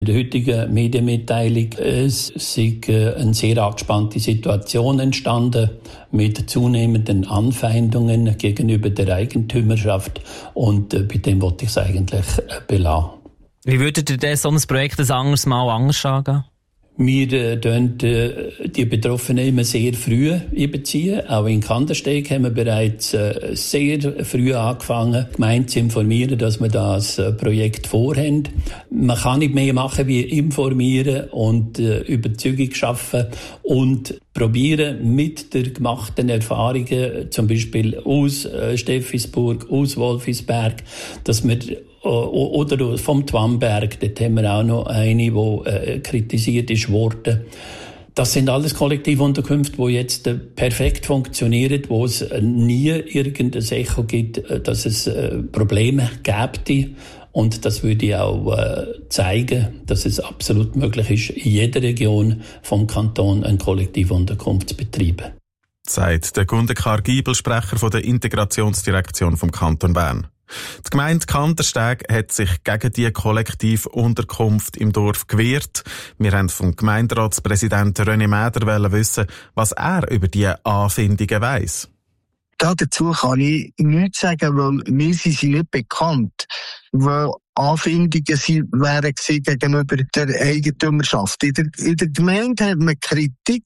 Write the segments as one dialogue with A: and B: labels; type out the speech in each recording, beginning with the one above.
A: In der heutigen Medienmitteilung ist eine sehr angespannte Situation entstanden mit zunehmenden Anfeindungen gegenüber der Eigentümerschaft und bei dem wollte ich es eigentlich belassen.
B: Wie würdet ihr denn so ein Projekt ein anderes Mal anders angehen?
A: Wir die Betroffenen immer sehr früh einbeziehen. Auch in Kandersteg haben wir bereits sehr früh angefangen, die Gemeinde zu informieren, dass wir das Projekt vorhaben. Man kann nicht mehr machen wie informieren und Überzeugung schaffen und probieren mit der gemachten Erfahrungen, zum Beispiel aus Steffisburg, aus Wolfisberg, dass wir oder vom Twamberg, dort haben wir auch noch eine, die kritisiert ist worden. Das sind alles Kollektivunterkünfte, die jetzt perfekt funktionieren, wo es nie irgendein Echo gibt, dass es Probleme gäbe. Und das würde ich auch zeigen, dass es absolut möglich ist, in jeder Region vom Kanton eine Kollektivunterkunft zu betreiben.
C: Sagt der Gundekar Giebel, Sprecher von der Integrationsdirektion vom Kanton Bern. Die Gemeinde Kandersteg hat sich gegen die Kollektivunterkunft im Dorf gewehrt. Wir haben vom Gemeinderatspräsidenten René Mäder wissen, was er über die Anfindungen weiss.
D: Dazu kann ich nichts sagen, weil mir sind sie nicht bekannt, wo Anfindungen wären gegenüber der Eigentümerschaft. In der Gemeinde hat man Kritik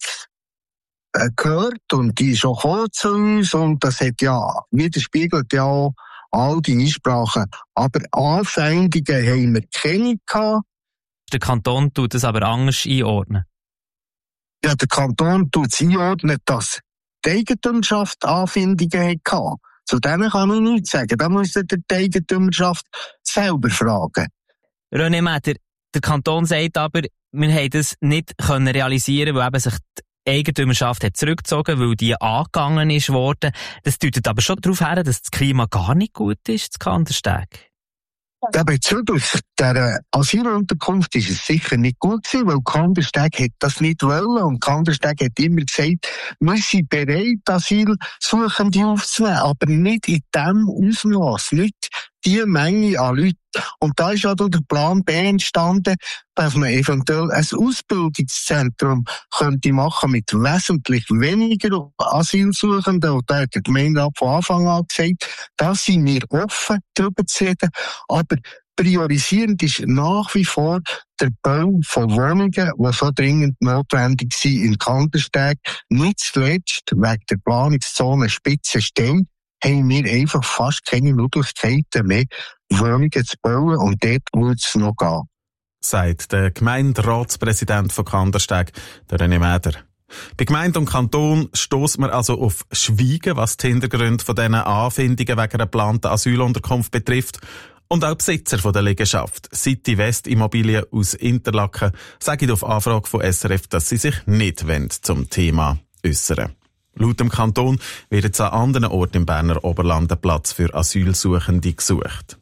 D: gehört und die ist auch zu uns und das hat widerspiegelt auch all die Einsprachen. Aber Anfeindungen haben wir keine gehabt.
B: Der Kanton tut es aber anders einordnen.
D: Ja, der Kanton tut es einordnen, dass die Eigentümerschaft Anfeindungen hatte. Zu denen kann ich nichts sagen. Da muss die Eigentümerschaft selber fragen.
B: René Mäder, der Kanton sagt aber, wir haben das nicht realisieren, weil eben sich die Eigentümerschaft hat zurückgezogen, weil die angegangen ist worden. Das deutet aber schon darauf her, dass das Klima gar nicht gut ist, das Kandersteg.
D: Bezüglich der Asylunterkunft ist es sicher nicht gut gewesen, weil Kandersteg hat das nicht wollen und Kandersteg hat immer gesagt, wir sind bereit, Asylsuchende aufzunehmen, aber nicht in dem Ausmaß, nicht die Menge an Leuten. Und da ist auch der Plan B entstanden, dass man eventuell ein Ausbildungszentrum könnte machen mit wesentlich weniger Asylsuchenden. Und da hat der Gemeinderat von Anfang an gesagt, da sind wir offen, darüber zu reden. Aber priorisierend ist nach wie vor der Bau von Wohnungen, die so dringend notwendig sind in Kandersteg. Nicht zuletzt wegen der Planungszone Spitzenstein haben wir einfach fast keine Möglichkeiten mehr, Wohnungen zu bauen und dort würde es noch gehen.
C: Sagt der Gemeinderatspräsident von Kandersteg, der René Mäder. Bei Gemeinde und Kanton stösst man also auf Schweigen, was die Hintergründe von diesen Anfindungen wegen einer geplanten Asylunterkunft betrifft. Und auch Besitzer von der Liegenschaft, City West Immobilien aus Interlaken, sagen auf Anfrage von SRF, dass sie sich nicht zum Thema äußern. Laut dem Kanton wird jetzt an anderen Orten im Berner Oberland ein Platz für Asylsuchende gesucht.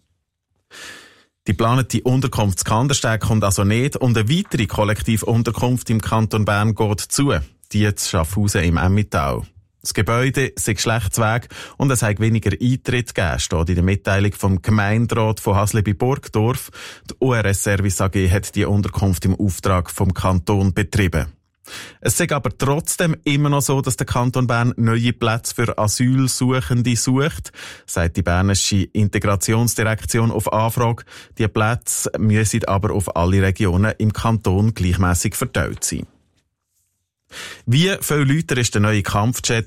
C: Die geplante Unterkunft zu Kandersteg kommt also nicht und eine weitere Kollektivunterkunft im Kanton Bern geht zu, die zu Schaffhausen im Emmental. Das Gebäude sei schlecht Weg und es hat weniger Eintritt gegeben, steht in der Mitteilung vom Gemeinderat von Hasle bei Burgdorf. Die URS Service AG hat die Unterkunft im Auftrag vom Kanton betrieben. Es ist aber trotzdem immer noch so, dass der Kanton Bern neue Plätze für Asylsuchende sucht, sagt die bernische Integrationsdirektion auf Anfrage. Die Plätze müssen aber auf alle Regionen im Kanton gleichmäßig verteilt sein. Wie viel Liter ist der neue Kampfjet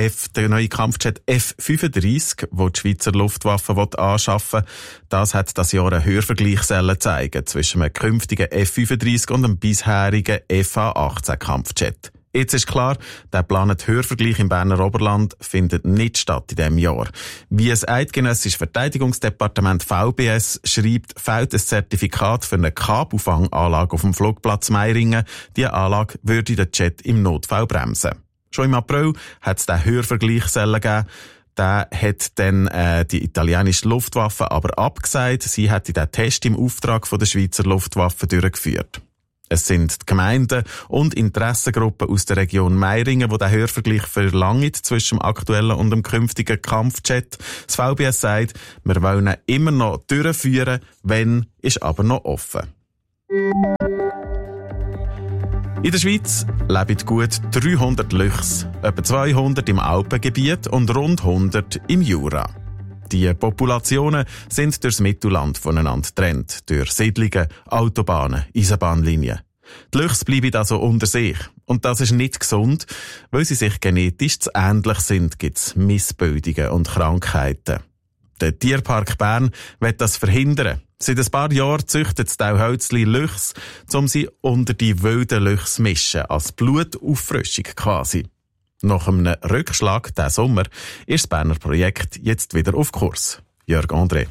C: F-35, den die Schweizer Luftwaffe anschaffen will? Das hat das Jahr einen Hörvergleich zeigen zwischen einem künftigen F-35 und einem bisherigen FA-18 Kampfjet. Jetzt ist klar, der geplante Hörvergleich im Berner Oberland findet nicht statt in diesem Jahr. Wie das eidgenössische Verteidigungsdepartement VBS schreibt, fehlt ein Zertifikat für eine Kabelfanganlage auf dem Flugplatz Meiringen. Diese Anlage würde den Jet im Notfall bremsen. Schon im April hat es den Hörvergleich gegeben. Der hat dann die italienische Luftwaffe aber abgesagt. Sie hätte den Test im Auftrag von der Schweizer Luftwaffe durchgeführt. Es sind die Gemeinden und Interessengruppen aus der Region Meiringen, die den Hörvergleich verlangen zwischen dem aktuellen und dem künftigen Kampfjet. Das VBS sagt, wir wollen ihn immer noch durchführen, wenn ist aber noch offen. In der Schweiz leben gut 300 Luchse, etwa 200 im Alpengebiet und rund 100 im Jura. Die Populationen sind durchs Mittelland voneinander getrennt, durch Siedlungen, Autobahnen, Eisenbahnlinien. Die Luchse bleiben also unter sich. Und das ist nicht gesund, weil sie sich genetisch zu ähnlich sind, gibt es Missbildungen und Krankheiten. Der Tierpark Bern will das verhindern. Seit ein paar Jahren züchtet das Tauhölzli Luchse, um sie unter die wilden Luchse zu mischen, als Blutauffrischung quasi. Nach einem Rückschlag diesen Sommer ist das Berner Projekt jetzt wieder auf Kurs. Jörg André.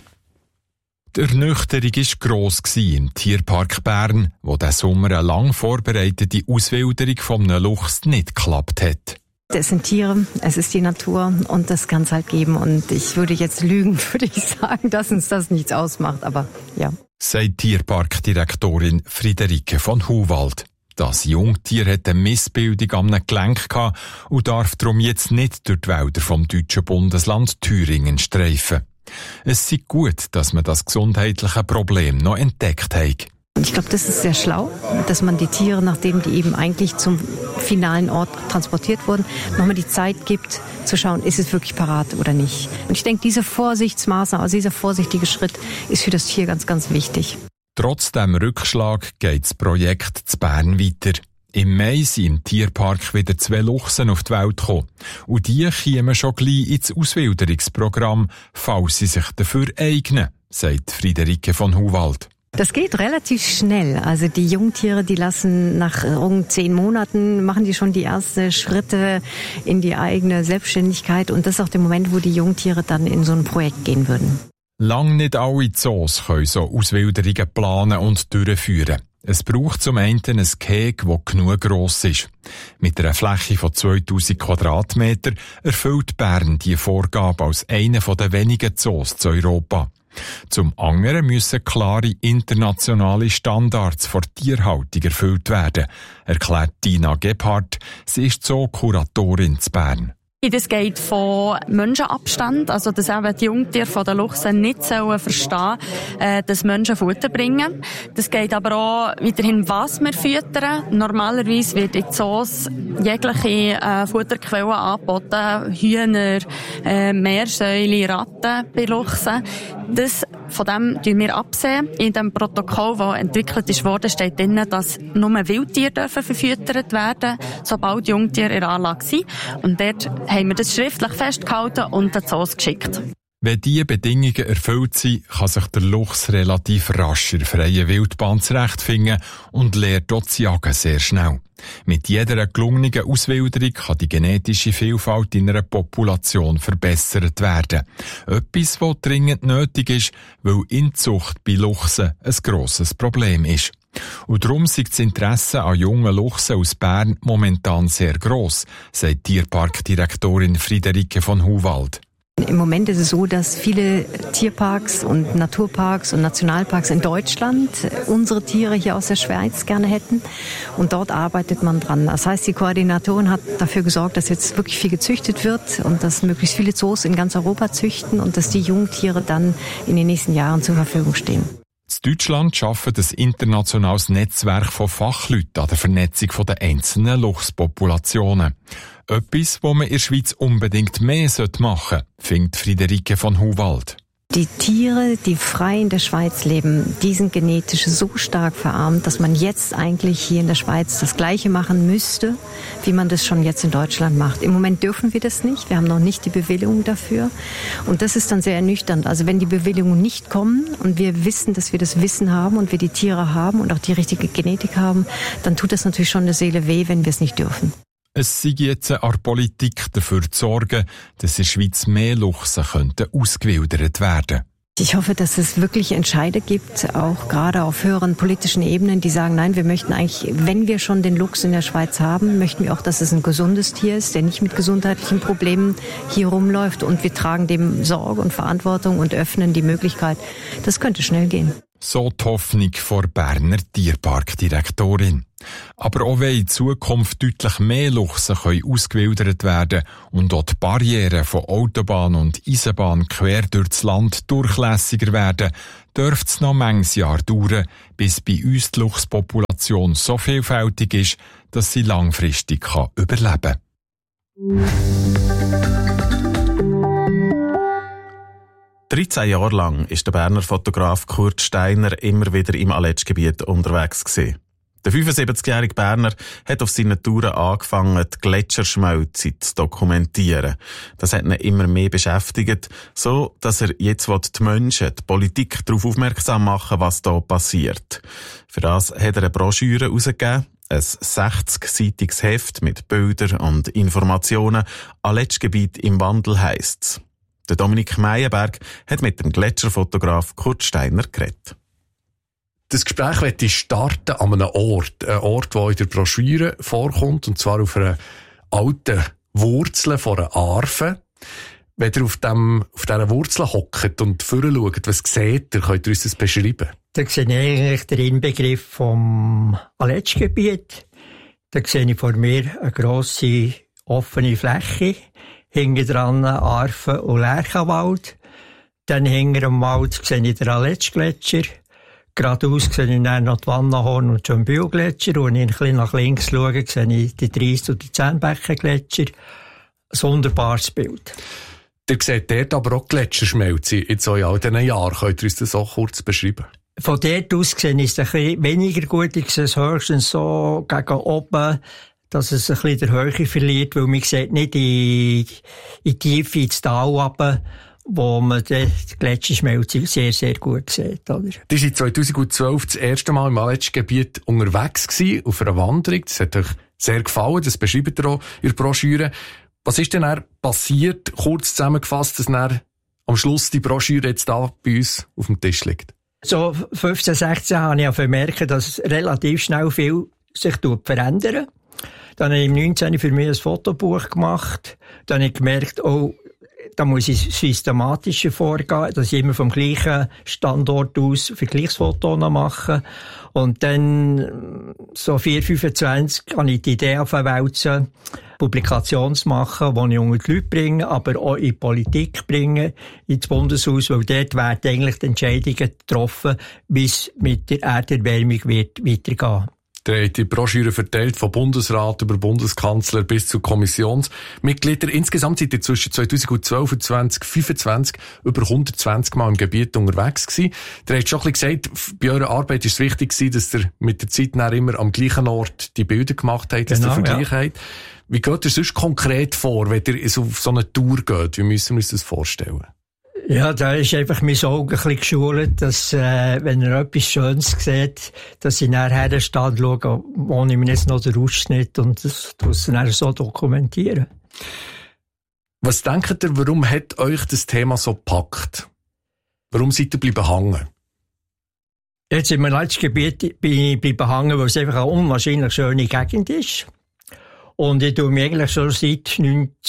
E: Die Ernüchterung war gross im Tierpark Bern, wo diesen Sommer eine lang vorbereitete Auswilderung von einem Luchs nicht geklappt hat.
F: Es sind Tiere, es ist die Natur und das kann es halt geben. Und ich würde jetzt lügen, würde ich sagen, dass uns das nichts ausmacht, aber ja. Sagt
E: Tierparkdirektorin Friederike von Huwald. Das Jungtier hat eine Missbildung am Gelenk gehabt und darf darum jetzt nicht durch die Wälder vom deutschen Bundesland Thüringen streifen. Es sei gut, dass man das gesundheitliche Problem noch entdeckt hat.
F: Ich glaube, das ist sehr schlau, dass man die Tiere, nachdem die eben eigentlich zum finalen Ort transportiert wurden, nochmal die Zeit gibt, zu schauen, ist es wirklich parat oder nicht. Und ich denke, diese Vorsichtsmaßnahme, also dieser vorsichtige Schritt ist für das Tier ganz, ganz wichtig.
E: Trotz dem Rückschlag geht das Projekt zu Bern weiter. Im Mai sind im Tierpark wieder 2 Luchsen auf die Welt gekommen. Und die kommen schon gleich ins Auswilderungsprogramm, falls sie sich dafür eignen, sagt Friederike von Huwald.
F: Das geht relativ schnell. Also die Jungtiere, die lassen nach rund 10 Monaten, machen die schon die ersten Schritte in die eigene Selbstständigkeit. Und das ist auch der Moment, wo die Jungtiere dann in so ein Projekt gehen würden.
E: Lang nicht alle Zoos können so Auswilderungen planen und durchführen. Es braucht zum einen ein Gehege, das genug gross ist. Mit einer Fläche von 2000 Quadratmeter erfüllt Bern die Vorgabe als einer der wenigen Zoos zu Europa. Zum anderen müssen klare internationale Standards für Tierhaltung erfüllt werden, erklärt Dina Gebhardt. Sie ist Zoo-Kuratorin zu Bern.
G: Das geht von Menschenabstand, also dass eben die Jungtiere von den Luchsen nicht verstehen, dass Menschen Futter bringen. Das geht aber auch weiterhin, was wir füttern. Normalerweise wird in Zoos jegliche Futterquellen angeboten, Hühner, Meersäule, Ratten bei Luchsen. Von dem tun wir absehen. In dem Protokoll, das entwickelt wurde, steht drin, dass nur Wildtiere verfüttert werden, sobald Jungtiere in der Anlage sind. Und dort haben wir das schriftlich festgehalten und den Zoos geschickt.
E: Wenn diese Bedingungen erfüllt sind, kann sich der Luchs relativ rasch in der freien Wildbahn zurechtfinden und lernt dort zu jagen sehr schnell. Mit jeder gelungenen Auswilderung kann die genetische Vielfalt in einer Population verbessert werden. Etwas, was dringend nötig ist, weil Inzucht bei Luchsen ein grosses Problem ist. Und darum ist das Interesse an jungen Luchsen aus Bern momentan sehr gross, sagt Tierparkdirektorin Friederike von Huwald.
F: Im Moment ist es so, dass viele Tierparks und Naturparks und Nationalparks in Deutschland unsere Tiere hier aus der Schweiz gerne hätten. Und dort arbeitet man dran. Das heißt, die Koordinatorin hat dafür gesorgt, dass jetzt wirklich viel gezüchtet wird und dass möglichst viele Zoos in ganz Europa züchten und dass die Jungtiere dann in den nächsten Jahren zur Verfügung stehen.
E: In Deutschland arbeitet ein internationales Netzwerk von Fachleuten an der Vernetzung der einzelnen Luchspopulationen. Etwas, was man in der Schweiz unbedingt mehr machen sollte, findet Friederike von Huwald.
F: Die Tiere, die frei in der Schweiz leben, die sind genetisch so stark verarmt, dass man jetzt eigentlich hier in der Schweiz das Gleiche machen müsste, wie man das schon jetzt in Deutschland macht. Im Moment dürfen wir das nicht. Wir haben noch nicht die Bewilligung dafür. Und das ist dann sehr ernüchternd. Also wenn die Bewilligungen nicht kommen und wir wissen, dass wir das Wissen haben und wir die Tiere haben und auch die richtige Genetik haben, dann tut das natürlich schon der Seele weh, wenn wir es nicht dürfen.
E: Es sei jetzt an der Politik dafür zu sorgen, dass in der Schweiz mehr Luchse ausgewildert werden.
F: Ich hoffe, dass es wirklich Entscheide gibt, auch gerade auf höheren politischen Ebenen, die sagen, nein, wir möchten eigentlich, wenn wir schon den Luchs in der Schweiz haben, möchten wir auch, dass es ein gesundes Tier ist, der nicht mit gesundheitlichen Problemen hier rumläuft und wir tragen dem Sorge und Verantwortung und öffnen die Möglichkeit. Das könnte schnell gehen.
E: So die Hoffnung vor Berner Tierparkdirektorin. Aber auch wenn in Zukunft deutlich mehr Luchse ausgewildert werden und auch die Barrieren von Autobahn und Eisenbahn quer durch das Land durchlässiger werden, dürfte es noch manches Jahr dauern, bis bei uns die Luchspopulation so vielfältig ist, dass sie langfristig überleben kann.
C: 13 Jahre lang ist der Berner Fotograf Kurt Steiner immer wieder im Aletschgebiet unterwegs gewesen. Der 75-jährige Berner hat auf seinen Touren angefangen, die Gletscherschmelze zu dokumentieren. Das hat ihn immer mehr beschäftigt, so dass er jetzt die Menschen, die Politik darauf aufmerksam machen, was da passiert. Für das hat er eine Broschüre herausgegeben, ein 60-seitiges Heft mit Bildern und Informationen. Aletschgebiet im Wandel heisst's. Der Dominik Meyerberg hat mit dem Gletscherfotograf Kurt Steiner geredet.
H: Das Gespräch möchte ich starten an einem Ort. Ein Ort, der in der Broschüre vorkommt, und zwar auf einer alten Wurzel von einer Arve. Wenn ihr auf dieser Wurzel hockt und vorne schaut, was seht ihr, könnt ihr uns das beschreiben?
I: Da sehe ich eigentlich den Inbegriff vom Aletschgebiet. Da sehe ich vor mir eine grosse offene Fläche. Hinten dran Arven und Lärchenwald. Dann hinter dem Wald sehe ich den Aletschgletscher. Geradeaus sehe ich dann noch die Wannahorn und den Bühlgletscher. Und wenn ich ein bisschen nach links schaue, sehe ich die Dries- und die Zähnbeckengletscher. Ein wunderbares Bild.
H: Ihr seht dort aber auch Gletscherschmelze in all diesen Jahren. Könnt ihr uns das auch kurz beschreiben?
I: Von dort aus sehe ich es ein bisschen weniger gut. Ich sehe es höchstens so gegen oben, dass es ein bisschen der Höhe verliert, weil man sieht nicht in die Tiefe, ins Tal runter, wo man die Gletscherschmelze sehr, sehr gut sieht. Oder?
H: Die waren 2012 das erste Mal im Aletschgebiet unterwegs gewesen, auf einer Wanderung. Das hat euch sehr gefallen, das beschreibt ihr auch in der Broschüre. Was ist denn dann passiert, kurz zusammengefasst, dass dann am Schluss die Broschüre jetzt da bei uns auf dem Tisch liegt?
I: So 15, 16 habe ich vermerkt, dass relativ schnell viel sich verändert. Dann habe ich im 19 für mich ein Fotobuch gemacht. Dann habe ich gemerkt, da muss ich systematischer vorgehen, dass ich immer vom gleichen Standort aus Vergleichsfotos mache. Und dann, so 4, 25, habe ich die Idee aufwälzen, Publikationen zu machen, die ich unter die Leute bringe, aber auch in die Politik bringe, ins Bundeshaus, weil dort werden eigentlich die Entscheidungen getroffen, wie es mit der Erderwärmung wird weitergehen.
H: Der hat die Broschüre verteilt, von Bundesrat über Bundeskanzler bis zu Kommissionsmitglieder. Insgesamt seid ihr zwischen 2012 und 2025 über 120 Mal im Gebiet unterwegs gewesen. Der hat schon ein bisschen gesagt, bei eurer Arbeit ist es wichtig gewesen, dass ihr mit der Zeit immer am gleichen Ort die Bilder gemacht habt, dass ihr Vergleich habt. Wie geht ihr sonst konkret vor, wenn ihr auf so eine Tour geht? Wie müssen wir uns das vorstellen?
I: Ja, da ist einfach mein Auge ein bisschen geschult, dass, wenn er etwas Schönes sieht, dass ich nachher stehe und schaue, wo ich mir jetzt noch den Ausschnitt und das dann so dokumentieren.
H: Was denkt ihr, warum hat euch das Thema so gepackt? Warum seid ihr bleiben hängen?
I: Jetzt im Aletschgebiet bin ich bleiben hängen, weil es einfach eine unwahrscheinlich schöne Gegend ist. Und ich tue mich eigentlich schon seit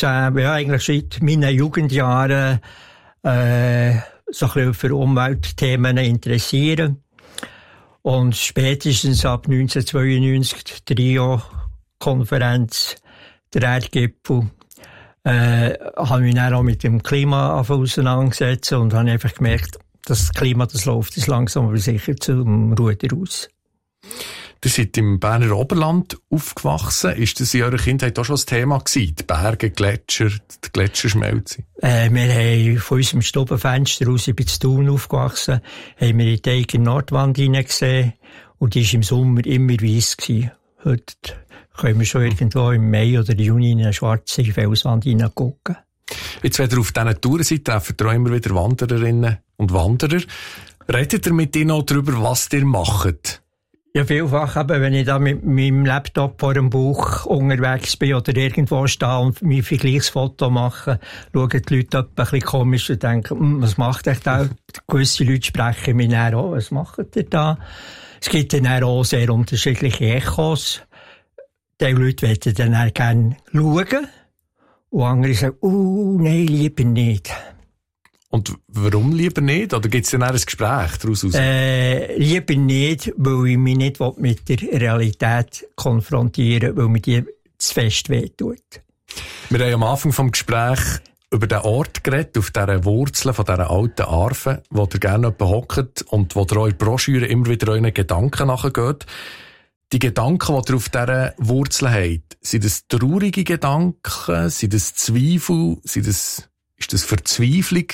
I: meinen Jugendjahren so ein bisschen für Umweltthemen interessieren. Und spätestens ab 1992 die Rio-Konferenz, der Erdgipfel, habe ich mich dann auch mit dem Klima auseinandergesetzt und habe einfach gemerkt, das Klima, das läuft jetzt langsam aber sicher zum Ruder aus.
H: Ihr seid im Berner Oberland aufgewachsen. Ist das in eurer Kindheit auch schon das Thema gewesen? Die Berge, Gletscher, die Gletscherschmelze?
I: Wir haben von unserem Stubenfenster aus, ich bin in Thun aufgewachsen, haben wir in die Eiger Nordwand hineingesehen und die war im Sommer immer weiss gewesen. Heute können wir schon irgendwo im Mai oder Juni in eine schwarze Felswand hineingucken.
H: Jetzt, wenn ihr auf diesen Touren seid, trefft ihr auch immer wieder Wandererinnen und Wanderer. Redet ihr mit ihnen auch darüber, was ihr macht?
I: Ja, vielfach eben, wenn ich da mit meinem Laptop vor dem Bauch unterwegs bin oder irgendwo stehe und mein Vergleichsfoto mache, schauen die Leute ein bisschen komisch und denken, was macht ihr da? Gewisse Leute sprechen mich dann auch, was macht ihr da? Es gibt dann auch sehr unterschiedliche Echos. Die Leute wollen dann auch gerne schauen und andere sagen, nein, lieber nicht.
H: Und warum lieber nicht? Oder gibt es dann auch ein Gespräch daraus aus?
I: Lieber nicht, weil ich mich nicht mit der Realität konfrontieren will, weil mir die zu fest wehtut.
H: Wir haben am Anfang des Gesprächs über den Ort geredet, auf dieser Wurzel von dieser alten Arve, wo ihr gerne hockt und wo ihr auch in Broschüre immer wieder euren Gedanken nachgeht. Die Gedanken, die ihr auf dieser Wurzel habt, sind das traurige Gedanken, sind das Zweifel, ist das Verzweiflung?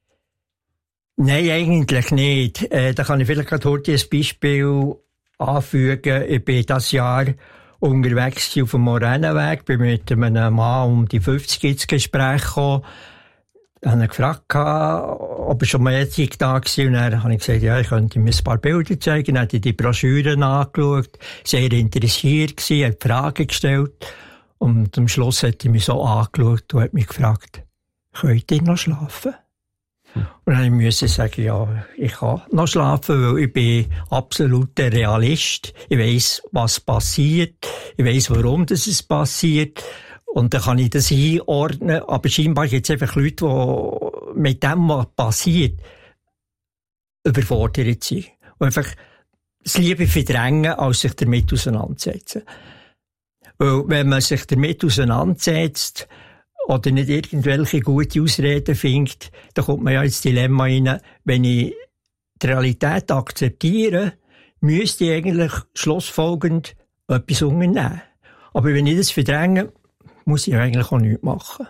I: Nein, eigentlich nicht. Da kann ich vielleicht gerade heute ein Beispiel anfügen. Ich bin dieses Jahr unterwegs auf dem Moränenweg, bin mit einem Mann um die 50 ins Gespräch gekommen. Ich habe ihn gefragt, ob er schon mal jetzt da war. Und dann habe ich gesagt, ja, ich könnte ihm ein paar Bilder zeigen. Dann hat er die Broschüren angeschaut, sehr interessiert gewesen, hat Fragen gestellt. Und am Schluss hat er mich so angeschaut und hat mich gefragt, könnt ihr noch schlafen? Und dann musste ich sagen, ja, ich kann noch schlafen, weil ich bin absoluter Realist. Ich weiss, was passiert. Ich weiss, warum es passiert. Und dann kann ich das einordnen. Aber scheinbar gibt es einfach Leute, die mit dem, was passiert, überfordert sind. Und einfach das Liebe verdrängen, als sich damit auseinandersetzen. Weil, wenn man sich damit auseinandersetzt, oder nicht irgendwelche gute Ausreden findet, dann kommt man ja ins Dilemma rein, wenn ich die Realität akzeptiere, müsste ich eigentlich schlussfolgend etwas unternehmen. Aber wenn ich das verdränge, muss ich eigentlich auch nichts machen.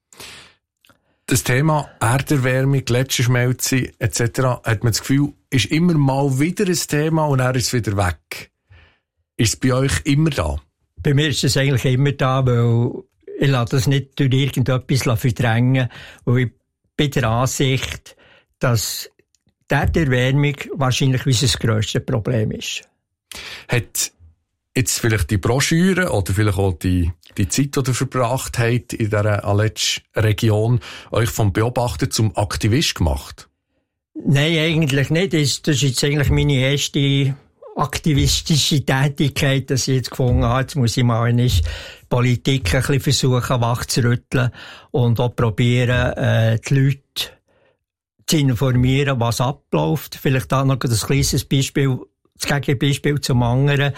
H: Das Thema Erderwärmung, Gletscherschmelze etc. hat man das Gefühl, ist immer mal wieder ein Thema und er ist wieder weg. Ist es bei euch immer da?
I: Bei mir ist es eigentlich immer da, weil ich lasse das nicht durch irgendetwas verdrängen, weil ich bin der Ansicht, dass die Erderwärmung wahrscheinlich unser grösstes Problem ist.
H: Hat jetzt vielleicht die Broschüre oder vielleicht auch die Zeit, die ihr verbracht habt in dieser Aletsch-Region, euch vom Beobachter zum Aktivist gemacht?
I: Nein, eigentlich nicht. Das ist jetzt eigentlich meine erste aktivistische Tätigkeit, dass ich jetzt gefunden habe, jetzt muss ich mal eine Politik ein bisschen versuchen wachzurütteln und auch probieren, die Leute zu informieren, was abläuft. Vielleicht auch noch ein kleines Beispiel, das Gegenbeispiel zum anderen.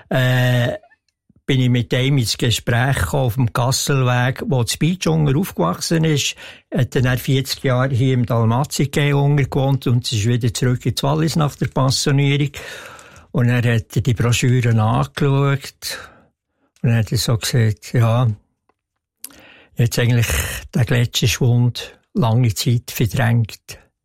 I: Bin ich mit einem ins Gespräch gekommen, auf dem Kasselweg, wo das Beachunger aufgewachsen ist. Hat dann 40 Jahre hier im Dalmatien gewohnt und ist wieder zurück ins Wallis nach der Pensionierung. Und er hat die Broschüren angeschaut und er hat so gesagt, ja, jetzt eigentlich den Gletscherschwund lange Zeit verdrängt.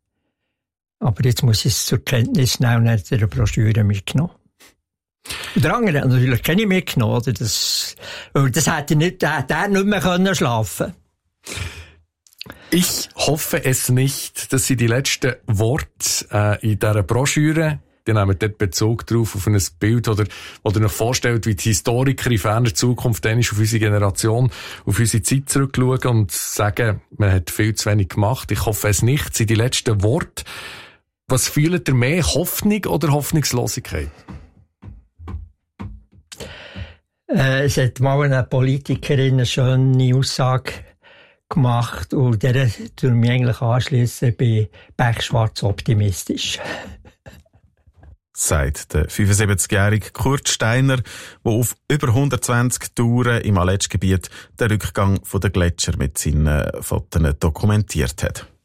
I: Aber jetzt muss ich es zur Kenntnis nehmen und hat er eine Broschüre mitgenommen. Und der andere hat natürlich keine mitgenommen, oder? Das hätte nicht mehr schlafen können.
H: Ich hoffe es nicht, dass Sie die letzten Worte in dieser Broschüre, die nehmen dort Bezug drauf auf ein Bild, oder ihr euch vorstellt, wie die Historiker in ferner Zukunft dann auf unsere Generation, auf unsere Zeit zurückschauen und sagen, man hat viel zu wenig gemacht. Ich hoffe es nicht. Das sind die letzten Worte. Was fühlt ihr mehr? Hoffnung oder Hoffnungslosigkeit?
I: Es hat mal eine Politikerin eine schöne Aussage gemacht und der tue mich eigentlich anschliessen, bin pechschwarz optimistisch.
C: Sagt der 75-jährige Kurt Steiner, der auf über 120 Touren im Aletschgebiet den Rückgang der Gletscher mit seinen Fotos dokumentiert hat.